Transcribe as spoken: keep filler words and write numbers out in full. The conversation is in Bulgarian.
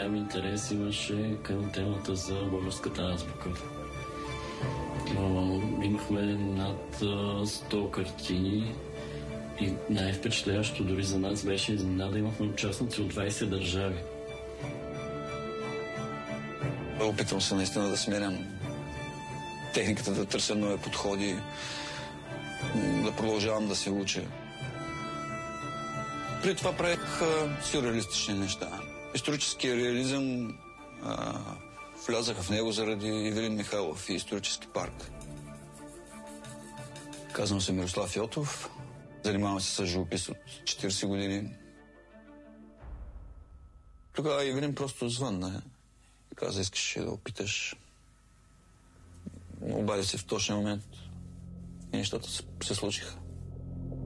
голям интерес имаше към темата за българската азбука. Имахме над сто картини и най-впечатляващо дори за нас беше изненада. Имахме участници от двайсет държави. Опитвам се наистина да сменям техниката, да търся нови подходи, да продължавам да се уча. При това правих сюрреалистични неща. Исторически реализъм а, влязаха в него заради Ивелин Михайлов и исторически парк. Казвам се Мирослав Йотов. Занимавам се с живопис от четирийсет години. Тогава Ивелин просто звънна и каза, искаш да опиташ. Обади се в точния момент и нещата се случиха.